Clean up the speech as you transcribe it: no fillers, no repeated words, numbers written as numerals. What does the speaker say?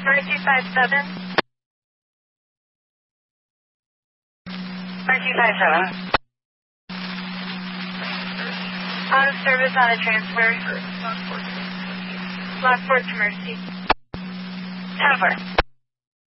Mercy 57. Mercy 57. Out of service on a transfer. Lockport to Mercy. Tower.